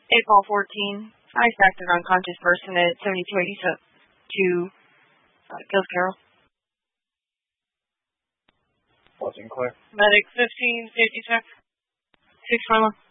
8 ball 14. I stacked an unconscious person at 7282 Gills Carroll. What's in clear? Medic 1556. 6 Marla.